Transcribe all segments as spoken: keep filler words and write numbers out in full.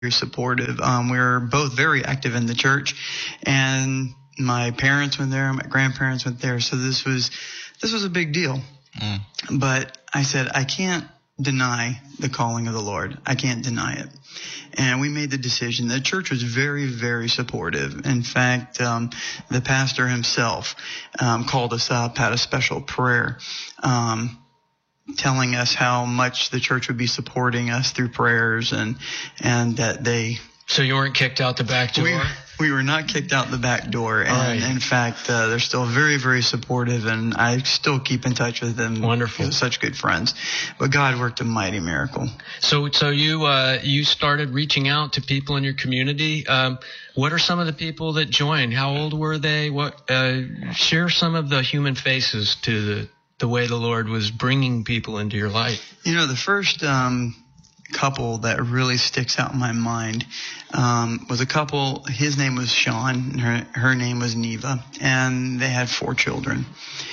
very supportive. Um, we were both very active in the church, and my parents went there, my grandparents went there, so this was this was a big deal. Mm. But I said, I can't deny the calling of the Lord. I can't deny it. And we made the decision. The church was very, very supportive. In fact, um, the pastor himself um, called us up, had a special prayer, um, telling us how much the church would be supporting us through prayers, and and that they... So you weren't kicked out the back door? We, we were not kicked out the back door. And right. In fact, uh, they're still very, very supportive, and I still keep in touch with them. Wonderful. We're such good friends. But God worked a mighty miracle. So so you uh, you started reaching out to people in your community. Um, what are some of the people that joined? How old were they? What uh, share some of the human faces to the the way the Lord was bringing people into your life. You know, the first um, couple that really sticks out in my mind um, was a couple. His name was Sean. Her, her name was Neva, and they had four children.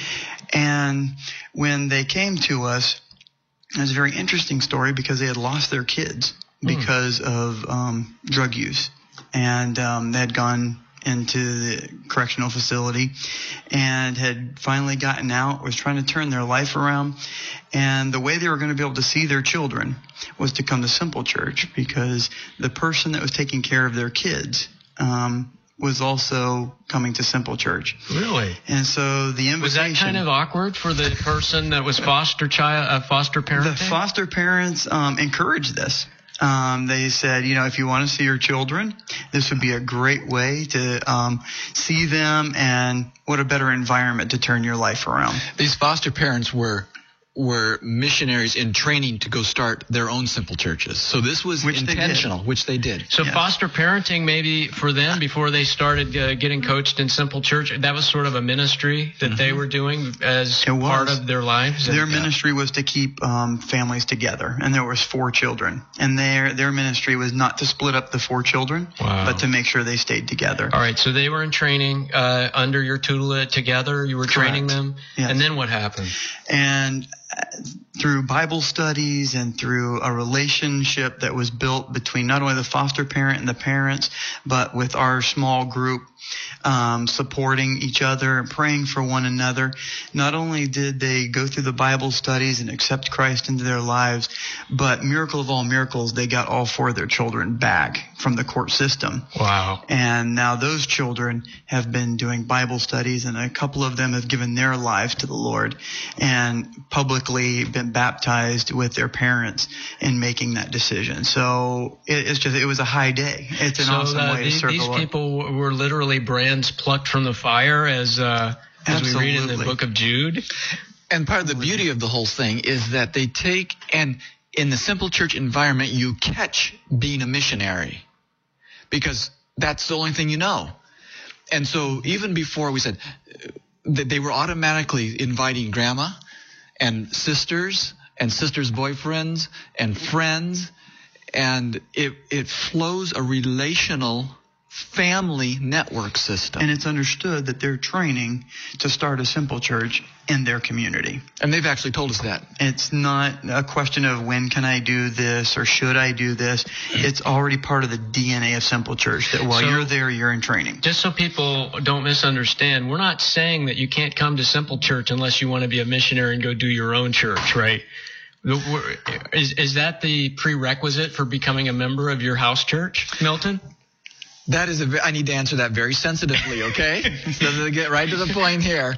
And when they came to us, it was a very interesting story because they had lost their kids because mm. of um, drug use, and um, they had gone into the correctional facility and had finally gotten out, was trying to turn their life around. And the way they were going to be able to see their children was to come to Simple Church, because the person that was taking care of their kids um, was also coming to Simple Church. Really? And so the invitation... Was that kind of awkward for the person that was foster child, uh, foster parent? The foster parents um, encouraged this. Um, they said, you know, if you want to see your children, this would be a great way to um, see them, and what a better environment to turn your life around. These foster parents were were missionaries in training to go start their own Simple Churches. So this was which intentional, which they did. So yes. Foster parenting, maybe for them, before they started uh, getting coached in Simple Church, that was sort of a ministry that mm-hmm. they were doing as part of their lives. Their and, ministry was to keep um, families together, and there was four children. And their their ministry was not to split up the four children, wow. but to make sure they stayed together. All right, so they were in training uh, under your tutelage together. You were Correct. training them, yes. And then what happened? And through Bible studies and through a relationship that was built between not only the foster parent and the parents, but with our small group, um, supporting each other and praying for one another. Not only did they go through the Bible studies and accept Christ into their lives, but miracle of all miracles, they got all four of their children back from the court system. Wow. And now those children have been doing Bible studies, and a couple of them have given their lives to the Lord and publicly been baptized with their parents in making that decision. So it, it's just, it was a high day. It's an so, awesome uh, way these, to circle These up. people were literally brands plucked from the fire, as uh, as we read in the book of Jude. And part of the beauty of the whole thing is that they take, and in the Simple Church environment, you catch being a missionary, because that's the only thing you know. And so even before we said that, they were automatically inviting grandma and sisters and sisters' boyfriends and friends, and it it flows a relational family network system. And it's understood that they're training to start a Simple Church in their community. And they've actually told us that. It's not a question of when can I do this or should I do this. It's already part of the D N A of Simple Church that while so, you're there, you're in training. Just so people don't misunderstand, we're not saying that you can't come to Simple Church unless you want to be a missionary and go do your own church, right? Is, is that the prerequisite for becoming a member of your house church, Milton? That is a, I need to answer that very sensitively, okay? So to get right to the point here.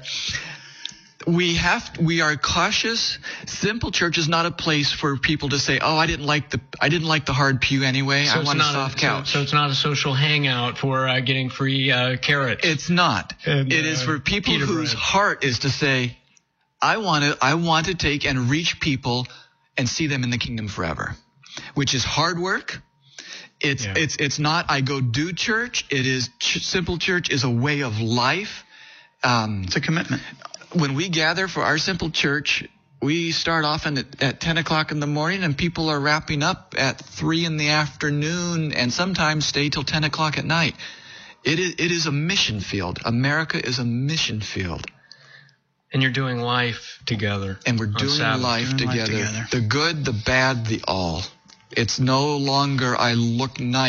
We have, we are cautious. Simple Church is not a place for people to say, "Oh, I didn't like the, I didn't like the hard pew anyway. So I want a soft a, couch." So, so it's not a social hangout for uh, getting free uh, carrots. It's not. And, it is uh, for people Peter whose bread. heart is to say, "I want to, I want to take and reach people and see them in the kingdom forever," which is hard work. It's yeah. it's it's not I go do church. It is ch- Simple Church is a way of life. Um, it's a commitment. When we gather for our Simple Church, we start off in at, at ten o'clock in the morning, and people are wrapping up at three in the afternoon, and sometimes stay till ten o'clock at night. It is it is a mission field. America is a mission field. And you're doing life together. And we're doing Sabbath. life, doing together. life together. The good, the bad, the all. It's no longer I look nice.